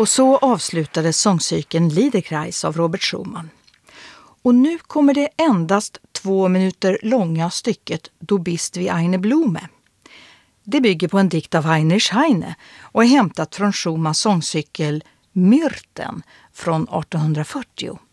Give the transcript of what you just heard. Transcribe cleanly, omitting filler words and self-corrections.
Och så avslutades sångcykeln Liederkreis av Robert Schumann. Och nu kommer det endast 2 minuter långa stycket Du bist wie eine Blume. Det bygger på en dikt av Heinrich Heine och är hämtat från Schumanns sångcykel Myrten från 1840.